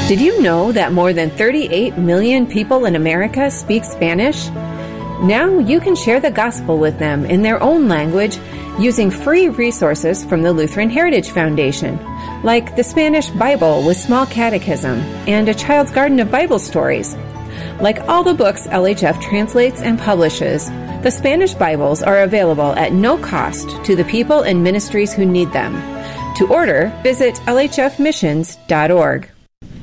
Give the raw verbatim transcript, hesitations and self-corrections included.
Did you know that more than thirty-eight million people in America speak Spanish? Now you can share the gospel with them in their own language using free resources from the Lutheran Heritage Foundation, like the Spanish Bible with Small Catechism and A Child's Garden of Bible Stories. Like all the books L H F translates and publishes, the Spanish Bibles are available at no cost to the people and ministries who need them. To order, visit L H F missions dot org.